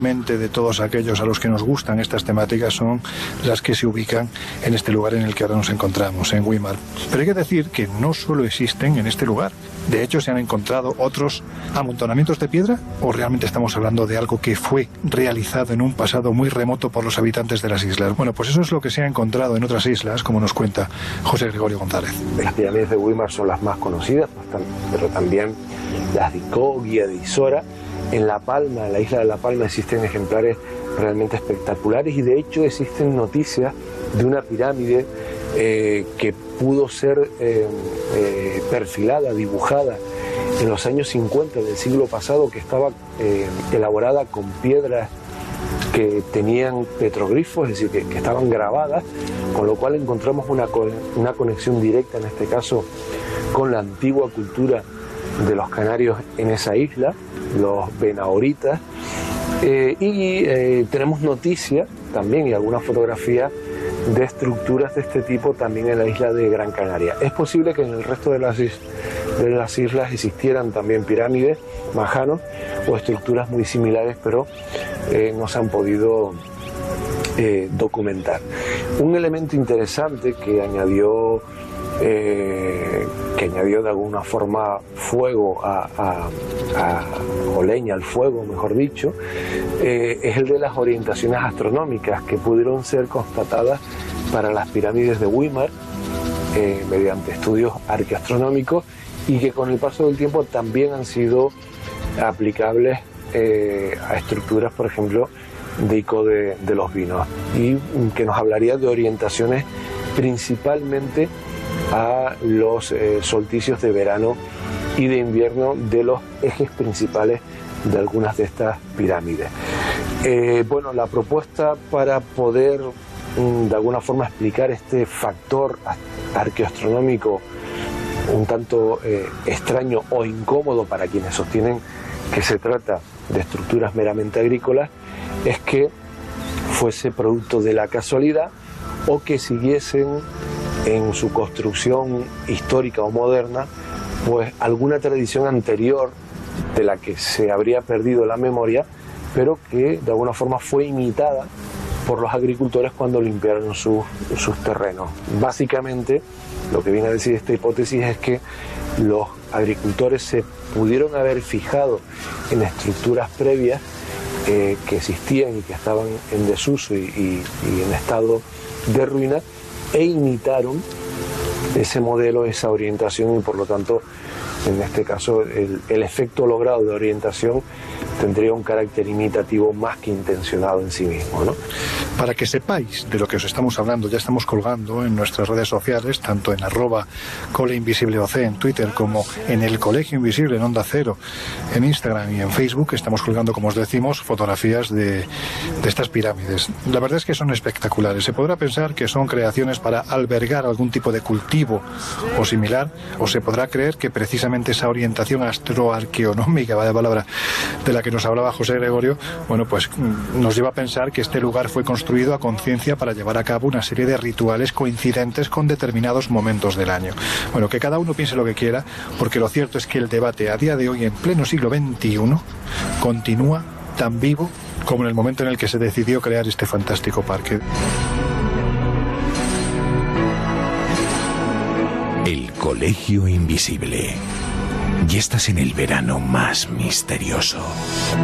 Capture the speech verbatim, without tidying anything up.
de todos aquellos a los que nos gustan estas temáticas son las que se ubican en este lugar en el que ahora nos encontramos, en Weimar. Pero hay que decir que no solo existen en este lugar. De hecho, se han encontrado otros amontonamientos de piedra, o realmente estamos hablando de algo que fue realizado en un pasado muy remoto por los habitantes de las islas. Bueno, pues eso es lo que se ha encontrado en otras islas, como nos cuenta José Gregorio González. Las pirámides de Weimar son las más conocidas, pero también las de Icog y de Isora. En La Palma, en la isla de La Palma, existen ejemplares realmente espectaculares y de hecho existen noticias de una pirámide eh, que pudo ser eh, eh, perfilada, dibujada en los años cincuenta del siglo pasado, que estaba eh, elaborada con piedras que tenían petroglifos, es decir, que, que estaban grabadas, con lo cual encontramos una, una conexión directa, en este caso, con la antigua cultura de los canarios en esa isla, los benahoritas, eh, y eh, tenemos noticias también y algunas fotografías de estructuras de este tipo también en la isla de Gran Canaria. Es posible que en el resto de las, is de las islas existieran también pirámides, majanos o estructuras muy similares, pero eh, no se han podido eh, documentar. Un elemento interesante que añadió Eh, que añadió de alguna forma fuego a, a, a, o leña al fuego, mejor dicho, eh, es el de las orientaciones astronómicas que pudieron ser constatadas para las pirámides de Weimar eh, mediante estudios arqueoastronómicos y que con el paso del tiempo también han sido aplicables eh, a estructuras, por ejemplo, de Icog de, de los Vinos, y que nos hablaría de orientaciones principalmente a los eh, solsticios de verano y de invierno de los ejes principales de algunas de estas pirámides. Eh, bueno, la propuesta para poder mm, de alguna forma explicar este factor arqueoastronómico un tanto eh, extraño o incómodo para quienes sostienen que se trata de estructuras meramente agrícolas es que fuese producto de la casualidad o que siguiesen en su construcción histórica o moderna pues alguna tradición anterior de la que se habría perdido la memoria, pero que de alguna forma fue imitada por los agricultores cuando limpiaron sus, sus terrenos. Básicamente, lo que viene a decir esta hipótesis es que los agricultores se pudieron haber fijado en estructuras previas eh, que existían y que estaban en desuso y, y, y en estado de ruina, e imitaron ese modelo, esa orientación, y por lo tanto, en este caso, el, el efecto logrado de orientación tendría un carácter imitativo más que intencionado en sí mismo, ¿no? Para que sepáis de lo que os estamos hablando, ya estamos colgando en nuestras redes sociales, tanto en arroba coleinvisibleoc en Twitter como en el Colegio Invisible en Onda Cero, en Instagram y en Facebook, estamos colgando, como os decimos, fotografías de, de estas pirámides. La verdad es que son espectaculares. Se podrá pensar que son creaciones para albergar algún tipo de cultivo o similar, o se podrá creer que precisamente esa orientación astroarqueonómica, vaya palabra, de la que nos hablaba José Gregorio, bueno, pues nos lleva a pensar que este lugar fue construido a conciencia para llevar a cabo una serie de rituales coincidentes con determinados momentos del año. Bueno, que cada uno piense lo que quiera, porque lo cierto es que el debate a día de hoy, en pleno siglo veintiuno, continúa tan vivo como en el momento en el que se decidió crear este fantástico parque. El Colegio Invisible. Ya estás en el verano más misterioso.